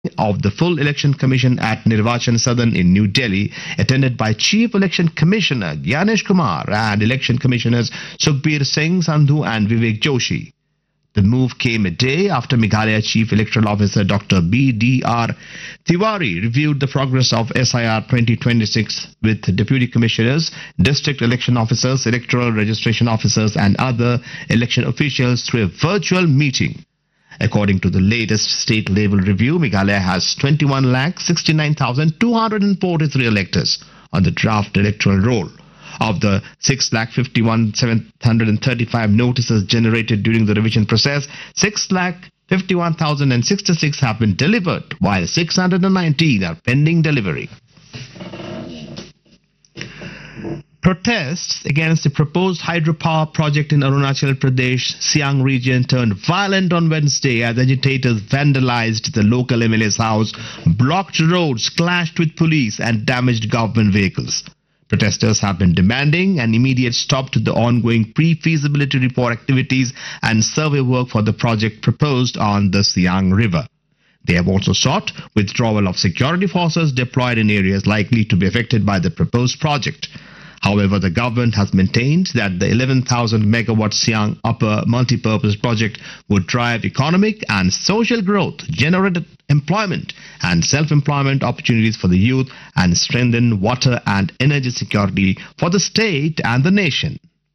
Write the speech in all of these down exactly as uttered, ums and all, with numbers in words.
of the full election commission at Nirvachan Sadan in New Delhi, attended by Chief Election Commissioner Gyanesh Kumar and Election Commissioners Sukhbir Singh Sandhu and Vivek Joshi. The move came a day after Meghalaya Chief Electoral Officer Doctor B D R Tiwari reviewed the progress of S I R twenty twenty-six with Deputy Commissioners, District Election Officers, Electoral Registration Officers and other election officials through a virtual meeting. According to the latest state-level review, Meghalaya has twenty-one lakh sixty-nine thousand two hundred forty-three electors on the draft electoral roll. Of the six lakh fifty-one thousand seven hundred thirty-five notices generated during the revision process, six lakh fifty-one thousand sixty-six have been delivered, while six hundred nineteen are pending delivery. Protests against the proposed hydropower project in Arunachal Pradesh, Siang region turned violent on Wednesday as agitators vandalized the local M L A's house, blocked roads, clashed with police and damaged government vehicles. Protesters have been demanding an immediate stop to the ongoing pre-feasibility report activities and survey work for the project proposed on the Siang River. They have also sought withdrawal of security forces deployed in areas likely to be affected by the proposed project. However, the government has maintained that the eleven thousand megawatt Siang Upper Multipurpose Project would drive economic and social growth, generate employment and self-employment opportunities for the youth, and strengthen water and energy security for the state and the nation.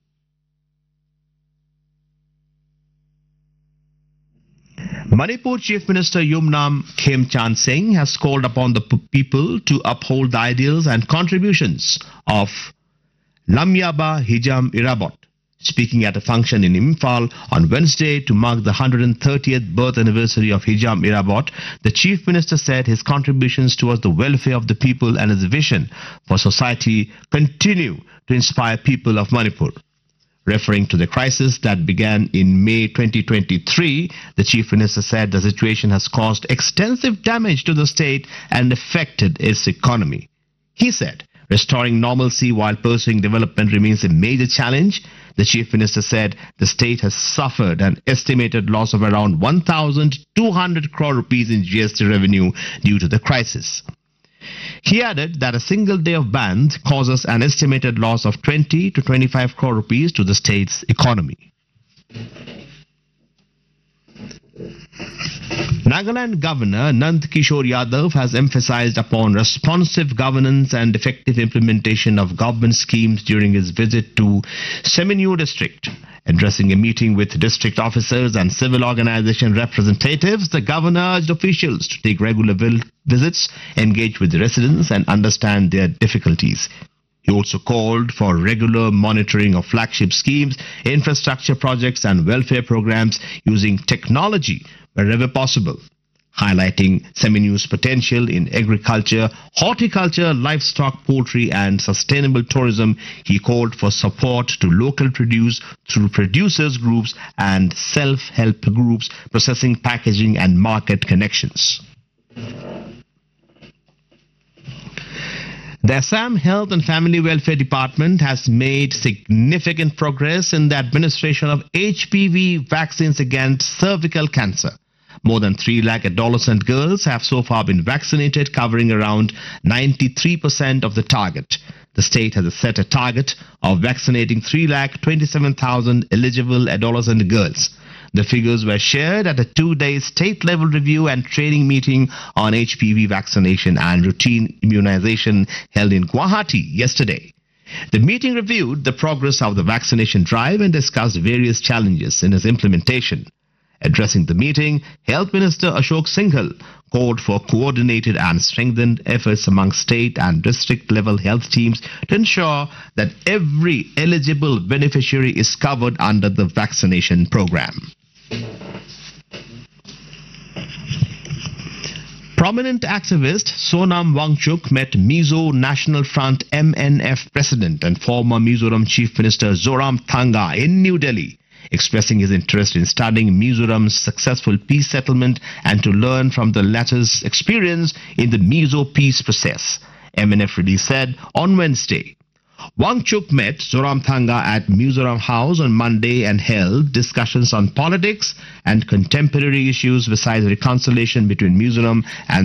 Manipur Chief Minister Yumnam Khemchand Singh has called upon the people to uphold the ideals and contributions of Lamyaba Hijam Irabot. Speaking at a function in Imphal on Wednesday to mark the one hundred thirtieth birth anniversary of Hijam Irabot, the Chief Minister said his contributions towards the welfare of the people and his vision for society continue to inspire people of Manipur. Referring to the crisis that began in May twenty twenty-three, the Chief Minister said the situation has caused extensive damage to the state and affected its economy. He said, restoring normalcy while pursuing development remains a major challenge. The Chief Minister said the state has suffered an estimated loss of around one thousand two hundred crore rupees in G S T revenue due to the crisis. He added that a single day of ban causes an estimated loss of twenty to twenty-five crore rupees to the state's economy. Nagaland Governor Nand Kishore Yadav has emphasized upon responsive governance and effective implementation of government schemes during his visit to Seminyu district. Addressing a meeting with district officers and civil organization representatives, the governor urged officials to take regular visits, engage with the residents and understand their difficulties. He also called for regular monitoring of flagship schemes, infrastructure projects and welfare programs using technology wherever possible. Highlighting Seminyu's potential in agriculture, horticulture, livestock, poultry and sustainable tourism, he called for support to local produce through producers groups and self-help groups, processing, packaging and market connections. The Assam Health and Family Welfare Department has made significant progress in the administration of H P V vaccines against cervical cancer. More than three lakh adolescent girls have so far been vaccinated, covering around ninety-three percent of the target. The state has set a target of vaccinating three lakh twenty-seven thousand eligible adolescent girls. The figures were shared at a two-day state-level review and training meeting on H P V vaccination and routine immunization held in Guwahati yesterday. The meeting reviewed the progress of the vaccination drive and discussed various challenges in its implementation. Addressing the meeting, Health Minister Ashok Singhal called for coordinated and strengthened efforts among state and district-level health teams to ensure that every eligible beneficiary is covered under the vaccination program. Prominent activist Sonam Wangchuk met Mizo National Front M N F President and former Mizoram Chief Minister Zoramthanga in New Delhi, expressing his interest in studying Mizoram's successful peace settlement and to learn from the latter's experience in the Mizo peace process, M N F release said on Wednesday. Wangchuk met Zoramthanga at Mizoram House on Monday and held discussions on politics and contemporary issues besides reconciliation between Mizoram and